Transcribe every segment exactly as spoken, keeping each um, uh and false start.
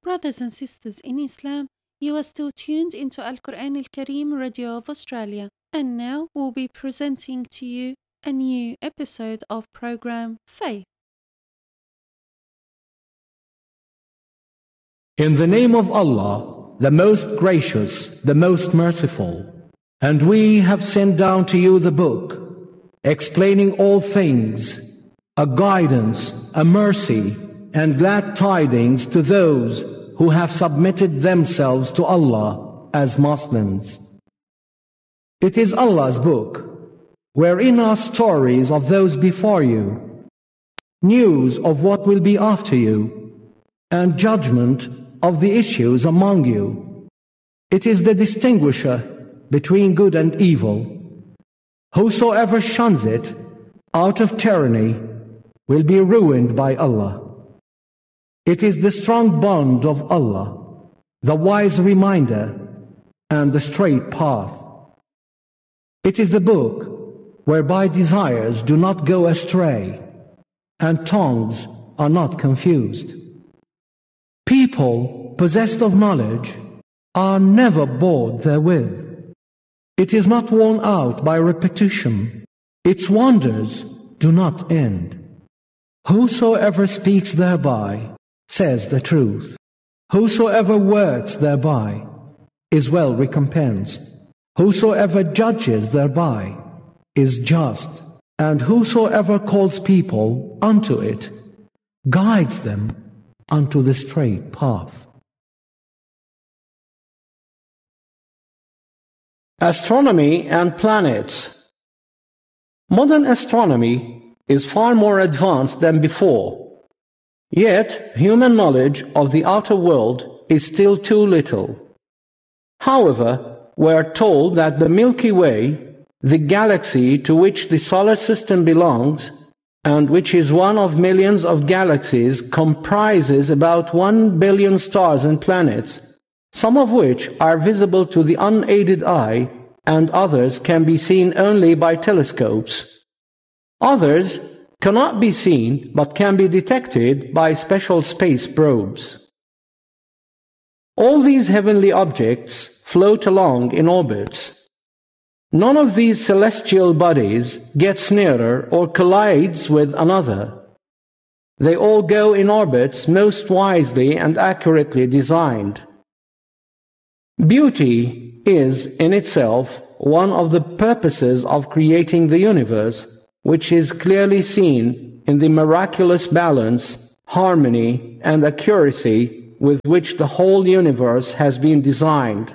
Brothers and sisters in Islam, you are still tuned into Al Quran Al Kareem Radio of Australia, and now we'll be presenting to you a new episode of program Faith. In the name of Allah, the most gracious, the most merciful. And we have sent down to you the book, explaining all things, a guidance, a mercy, and glad tidings to those who have submitted themselves to Allah as Muslims. It is Allah's book, wherein are stories of those before you, news of what will be after you, and judgment of the issues among you. It is the distinguisher between good and evil. Whosoever shuns it out of tyranny will be ruined by Allah. It is the strong bond of Allah, the wise reminder, and the straight path. It is the book whereby desires do not go astray, and tongues are not confused. People possessed of knowledge are never bored therewith. It is not worn out by repetition. Its wonders do not end. Whosoever speaks thereby says the truth. Whosoever works thereby is well recompensed. Whosoever judges thereby is just. And whosoever calls people unto it guides them unto the straight path. Astronomy and planets. Modern astronomy is far more advanced than before. Yet, human knowledge of the outer world is still too little. However, we are told that the Milky Way, the galaxy to which the solar system belongs, and which is one of millions of galaxies, comprises about one billion stars and planets, some of which are visible to the unaided eye, and others can be seen only by telescopes. Others cannot be seen but can be detected by special space probes. All these heavenly objects float along in orbits. None of these celestial bodies gets nearer or collides with another. They all go in orbits most wisely and accurately designed. Beauty is, in itself, one of the purposes of creating the universe, which is clearly seen in the miraculous balance, harmony, and accuracy with which the whole universe has been designed.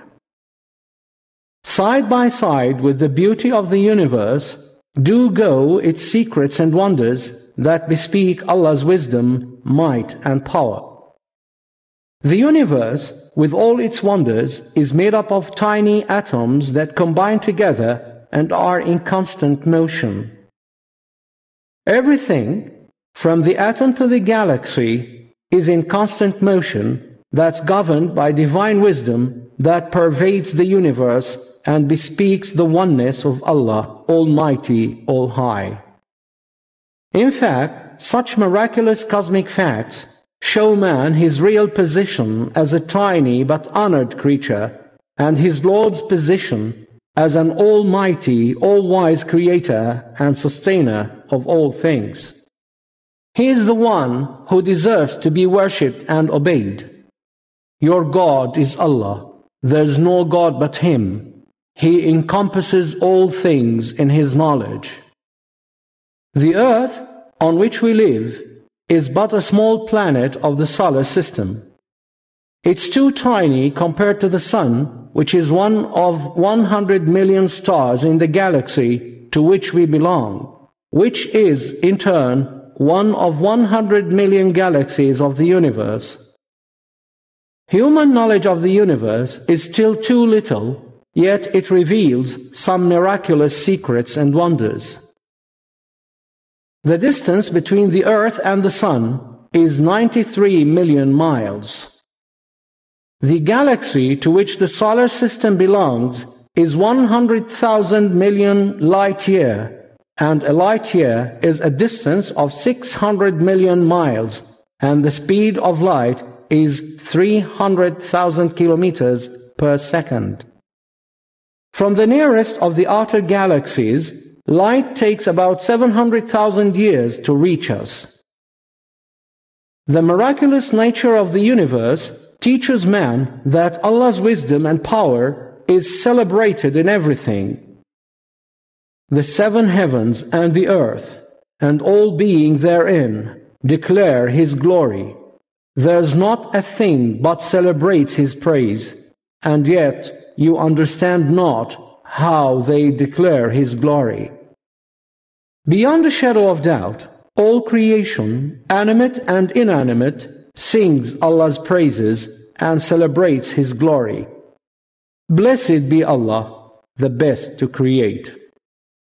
Side by side with the beauty of the universe do go its secrets and wonders that bespeak Allah's wisdom, might, and power. The universe, with all its wonders, is made up of tiny atoms that combine together and are in constant motion. Everything, from the atom to the galaxy, is in constant motion that's governed by divine wisdom that pervades the universe and bespeaks the oneness of Allah, Almighty, All-High. In fact, such miraculous cosmic facts show man his real position as a tiny but honored creature, and his Lord's position as an almighty, all-wise creator and sustainer of all things. He is the one who deserves to be worshipped and obeyed. Your God is Allah. There is no God but Him. He encompasses all things in His knowledge. The earth on which we live is but a small planet of the solar system. It's too tiny compared to the sun, which is one of one hundred million stars in the galaxy to which we belong, which is, in turn, one of one hundred million galaxies of the universe. Human knowledge of the universe is still too little, yet it reveals some miraculous secrets and wonders. The distance between the earth and the sun is ninety-three million miles. The galaxy to which the solar system belongs is one hundred thousand million light-year, and a light-year is a distance of six hundred million miles, and the speed of light is three hundred thousand kilometers per second. From the nearest of the outer galaxies, light takes about seven hundred thousand years to reach us. The miraculous nature of the universe teaches man that Allah's wisdom and power is celebrated in everything. The seven heavens and the earth, and all being therein, declare His glory. There's not a thing but celebrates His praise, and yet you understand not how they declare His glory. Beyond a shadow of doubt, all creation, animate and inanimate, sings Allah's praises and celebrates His glory. Blessed be Allah, the best to create.